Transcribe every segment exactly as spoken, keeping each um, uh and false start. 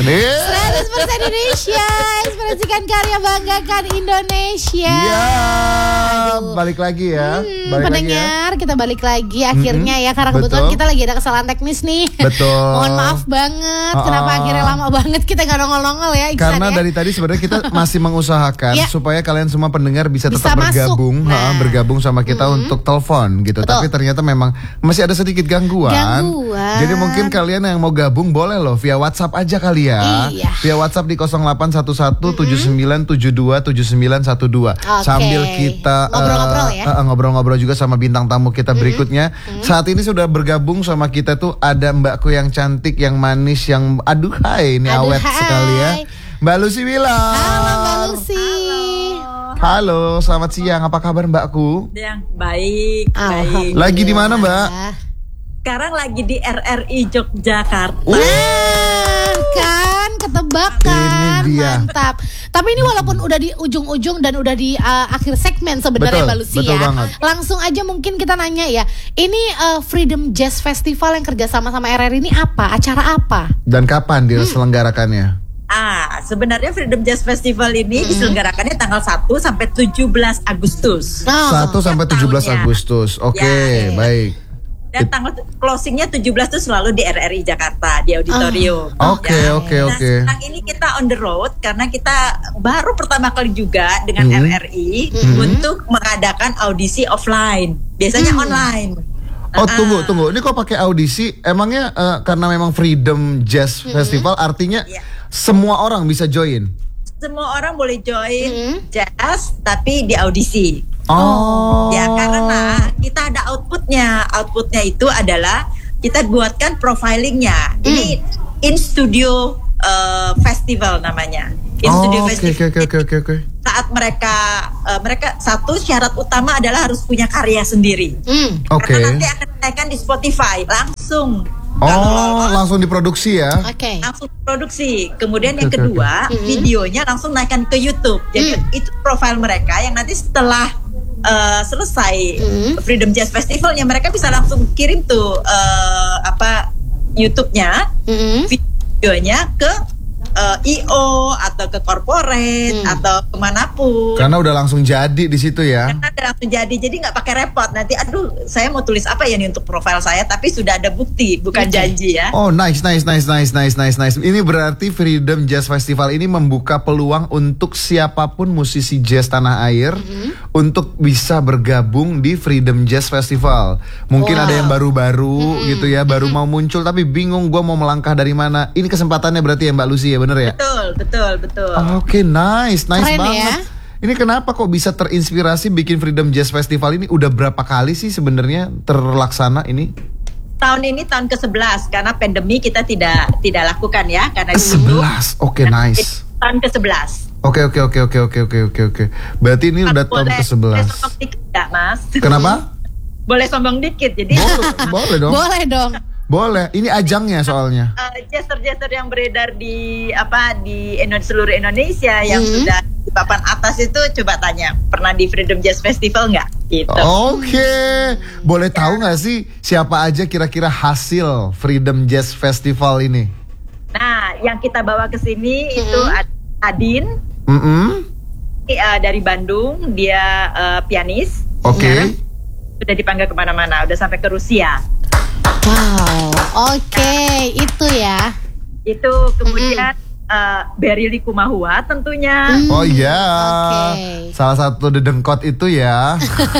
seratus persen Indonesia, ekspresikan karya, banggakan Indonesia. Iya, balik lagi ya. Hmm, balik pendengar, lagi ya. kita balik lagi akhirnya Mm-hmm. ya. Karena kebetulan Betul. kita lagi ada kesalahan teknis nih. Betul. Mohon maaf banget, Uh-uh. kenapa akhirnya lama banget kita gak nongol-nongol ya Iksan, Karena ya? dari tadi sebenarnya kita masih mengusahakan Ya. supaya kalian semua pendengar bisa, Bisa tetap masuk. bergabung, Nah. ha, bergabung sama kita Mm-hmm. untuk telepon gitu. Betul. Tapi ternyata memang masih ada sedikit gangguan. Gangguan. Jadi mungkin kalian yang mau gabung boleh loh via WhatsApp aja kali ya. Iya. Via WhatsApp di nol delapan satu satu tujuh sembilan tujuh dua tujuh sembilan satu dua. Oke. Sambil kita Ngobrol-ngobrol eh, ya. eh, ngobrol-ngobrol juga sama bintang tamu kita berikutnya. Saat ini sudah bergabung sama kita tuh ada mbakku yang cantik, yang manis, yang aduh hai, ini Aduh, awet hai. sekali ya. Mbak Lucy Wilam. Halo Mbak Lucy. Halo, selamat siang. Apa kabar mbakku? Yang baik, baik. Lagi di mana, Mbak? Sekarang lagi di R R I Yogyakarta. Nah, kan ketebak kan, Ini dia. mantap. Tapi ini walaupun udah di ujung-ujung dan udah di uh, akhir segmen sebenarnya Betul, Mbak Lucy betul ya. banget. Langsung aja mungkin kita nanya ya. Ini uh, Freedom Jazz Festival yang kerjasama sama R R I ini apa? Acara apa? Dan kapan diselenggarakannya? Ah, sebenarnya Freedom Jazz Festival ini diselenggarakannya tanggal satu sampai tujuh belas Agustus. Oh. satu sampai tujuh belas tahunnya. Agustus. Oke, Ya, ya. baik. Dan tanggal closingnya tujuh belas itu selalu di R R I Jakarta di auditorium. Oke, Ya. oke, Nah, oke. sekarang ini kita on the road karena kita baru pertama kali juga dengan Hmm. R R I untuk mengadakan audisi offline. Biasanya online. Oh, Ah. tunggu, tunggu. Ini kok pakai audisi? Emangnya eh, karena memang Freedom Jazz Festival artinya Iya. semua orang bisa join? Semua orang boleh join Mm-hmm. jazz tapi di audisi. Oh. Ya karena kita ada outputnya. Outputnya itu adalah kita buatkan profilingnya. Ini in studio uh, festival namanya. In Oh, studio oke, festival. oke, oke, oke, oke. Saat mereka uh, mereka satu syarat utama adalah harus punya karya sendiri. Hmm. Oke. Karena nanti akan dinaikkan di Spotify langsung. Kalau Oh, lolos, langsung diproduksi ya? Oke. langsung produksi. Kemudian Oke, yang oke, kedua, oke. videonya langsung naikkan ke YouTube. Jadi Mm. itu profil mereka yang nanti setelah uh, selesai Mm. Freedom Jazz Festivalnya mereka bisa langsung kirim tuh uh, apa YouTube-nya, Mm-mm. videonya ke uh, I O atau ke corporate Mm. atau kemanapun. Karena udah langsung jadi di situ ya. Karena udah langsung jadi, jadi nggak pakai repot. Nanti, aduh, saya mau tulis apa ya nih untuk profil saya, tapi sudah ada bukti, bukan Oke. janji ya. Oh, nice, nice, nice, nice, nice, nice, nice. Ini berarti Freedom Jazz Festival ini membuka peluang untuk siapapun musisi jazz tanah air untuk bisa bergabung di Freedom Jazz Festival. Mungkin Wow. ada yang baru-baru gitu ya, baru mau muncul tapi bingung gue mau melangkah dari mana. Ini kesempatannya berarti ya Mbak Lucy ya, bener ya? Betul, betul, betul. Oke, nice, nice Keren banget. ya. Ini kenapa kok bisa terinspirasi bikin Freedom Jazz Festival ini? Udah berapa kali sih sebenarnya terlaksana ini? Tahun ini tahun ke sebelas karena pandemi kita tidak tidak lakukan ya karena dulu sebelas. Oke, nice. tahun ke sebelas. Oke, oke, oke, oke, oke, oke, oke, oke. Berarti ini udah tahun ke Boleh sebelas. sombong dikit nggak, Mas? Kenapa? Boleh sombong dikit. Jadi Boleh, boleh dong. Boleh dong. Boleh. Ini ajangnya soalnya. eh, jazzer-jazzer yang beredar di apa di Indo- seluruh Indonesia yang Hmm. sudah di papan atas itu coba tanya pernah di Freedom Jazz Festival nggak? Gitu. Oke. Boleh tahu nggak sih siapa aja kira-kira hasil Freedom Jazz Festival ini? Nah, yang kita bawa ke sini Hmm. itu Ad- Adin Mm-mm. eh, dari Bandung, dia eh, pianis. Oke. Nah, sudah dipanggil kemana-mana, udah sampai ke Rusia. Wow. Oke, itu ya. Itu kemudian eh, Berry Likumahua tentunya. Hmm. Oh iya. Oke. Salah satu dedengkot itu ya.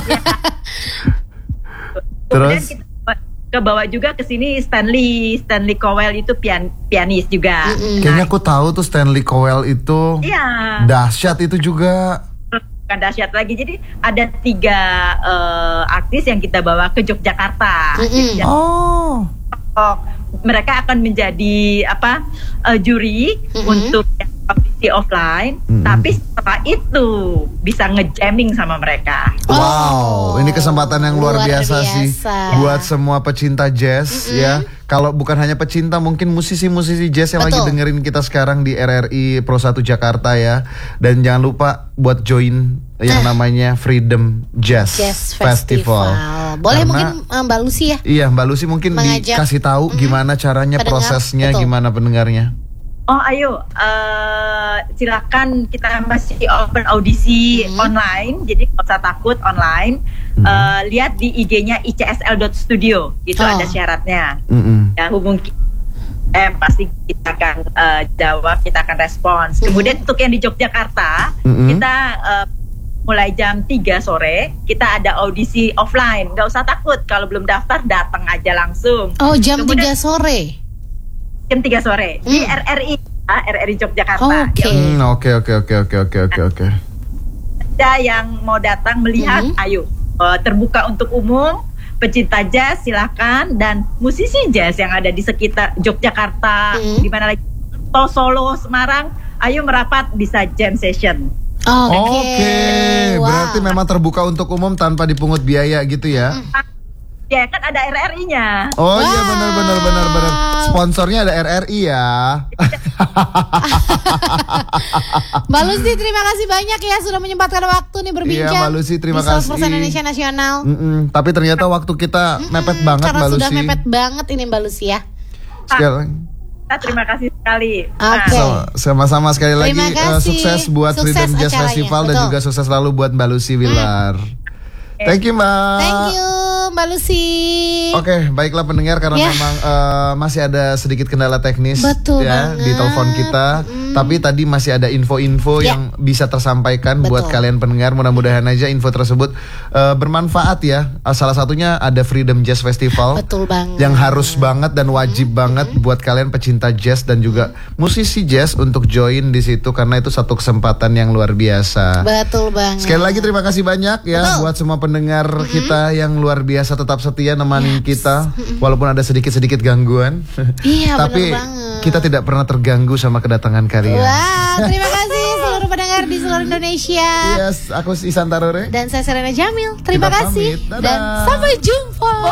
Kemudian Terus? kita ke bawah juga ke sini Stanley Stanley Cowell itu pian, pianis juga. Mm-mm. Kayaknya aku tahu tuh Stanley Cowell itu Iya. dahsyat itu juga. Bukan dahsyat lagi. Jadi ada tiga eh, artis yang kita bawa ke Yogyakarta. Mm-mm. Jadi, Oh. oh, mereka akan menjadi apa eh, juri Mm-mm. untuk yang audisi offline. Mm-mm. Tapi setelah itu bisa ngejamming sama mereka. Wow, ini kesempatan yang luar, luar biasa, sih biasa. buat semua pecinta jazz ya. Kalau bukan hanya pecinta, mungkin musisi-musisi jazz yang lagi Betul. dengerin kita sekarang di R R I Pro satu Jakarta ya. Dan jangan lupa buat join yang namanya Freedom Jazz, Jazz Festival. Boleh Karena- mungkin uh, Mbak Lucy ya. Iya, Mbak Lucy mungkin Mengajak, dikasih tahu gimana caranya, pendengar, prosesnya, betul. gimana pendengarnya. Oh ayo, uh, silakan, kita masih open audisi Hmm. online, jadi nggak usah takut online. Uh, lihat di I G-nya i c s l dot studio, itu Oh. ada syaratnya. Mm-mm. Ya, hubungi eh pasti kita akan uh, jawab, kita akan respons. Hmm. Kemudian untuk yang di Yogyakarta, Mm-mm. kita uh, mulai jam tiga sore kita ada audisi offline. Nggak usah takut, kalau belum daftar datang aja langsung. Oh, jam Kemudian- tiga sore. Jam tiga sore di Hmm. R R I, ya, R R I Yogyakarta. Oke. Yang Hmm, Oke oke oke oke oke oke oke. ada yang mau datang melihat, Mhm. ayo, uh, terbuka untuk umum, pecinta jazz silakan, dan musisi jazz yang ada di sekitar Yogyakarta, Mhm. di mana lagi, atau Solo, Semarang, ayo merapat, bisa jam session. Oke. Oke, Wow. berarti memang terbuka untuk umum tanpa dipungut biaya gitu ya? Ya kan ada R R I-nya. Oh iya Wow. benar benar benar benar. Sponsornya ada R R I ya. Mbak Lucy, terima kasih banyak ya sudah menyempatkan waktu nih berbincang. Iya, Mbak Lucy, terima di seratus persen kasih. Indonesia Nasional. Mm-mm, tapi ternyata waktu kita mepet Hmm, banget karena Mbak sudah Lucy. mepet banget ini Mbak Lucy ya. Sekali, Kita terima kasih sekali. Oke. sama- sama-sama sekali lagi Terima eh, kasih. sukses buat Sukses Freedom Jazz acaranya, Festival dan betul. juga sukses selalu buat Mbak Lucy Wilar. Thank you Mbak. Thank you Mbak Lucy. Oke, baiklah pendengar, karena Ya. memang eh, masih ada sedikit kendala teknis Betul ya banget. di telepon kita. Tapi tadi masih ada info-info Ya. yang bisa tersampaikan buat Betul. kalian pendengar. Mudah-mudahan aja info tersebut eh, bermanfaat ya. Eh, Salah satunya ada Freedom Jazz Festival. Betul banget. Yang harus banget dan wajib banget buat kalian pecinta jazz dan juga musisi jazz untuk join di situ, karena itu satu kesempatan yang luar biasa. Betul banget. Sekali lagi terima kasih banyak ya Betul. buat semua pendengar kita yang luar biasa tetap setia nemani kita walaupun ada sedikit-sedikit gangguan. Iya, Tapi benar banget. kita tidak pernah terganggu sama kedatangan kalian. Wah, terima kasih seluruh pendengar di seluruh Indonesia. Yes, aku Isan Tarore. Dan saya Serena Jamil. Terima Kita kasih pamit. Dadah. dan sampai jumpa.